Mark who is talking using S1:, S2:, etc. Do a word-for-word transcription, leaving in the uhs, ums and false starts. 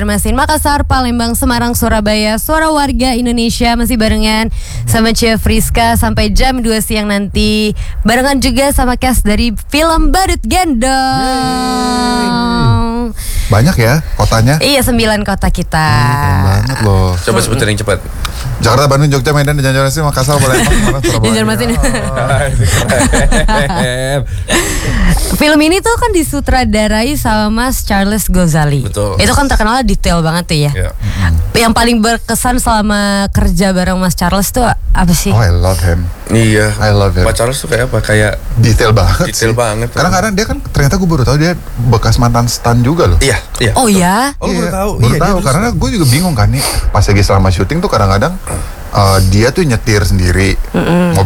S1: Mesin Makassar, Palembang, Semarang, Surabaya, Suara Warga Indonesia masih barengan sama Cia Friska sampai jam dua siang nanti. Barengan juga sama cast dari film Badut Gendong.
S2: Banyak ya kotanya?
S1: Iya, sembilan kota kita.
S2: Hmm, banget loh.
S3: Coba sebutin yang cepat.
S2: Jakarta, Bandung, Jogja, Medan, Banjarmasin, Makassar, Palembang, Surabaya.
S1: Banjarmasin. Film ini tuh kan disutradarai sama Mas Charles Ghazali.
S3: Betul.
S1: Itu kan terkenal detail banget tuh ya.
S3: Ya.
S1: Yang paling berkesan selama kerja bareng Mas Charles tuh apa sih?
S2: Oh, I love him.
S3: Iya.
S2: I love him.
S3: Pak Charles tuh kayak apa? Kayak
S2: Detail banget
S3: detail
S2: sih.
S3: banget.
S2: Kadang-kadang dia kan ternyata gue baru tahu dia bekas mantan stan juga loh.
S3: Iya, iya.
S1: Oh ya?
S3: Oh,
S2: Iya,
S3: baru tahu.
S2: baru
S3: Iya,
S2: tahu
S3: dia
S2: karena gue juga bingung kan nih pas lagi selama syuting tuh kadang-kadang uh, dia tuh nyetir sendiri mobil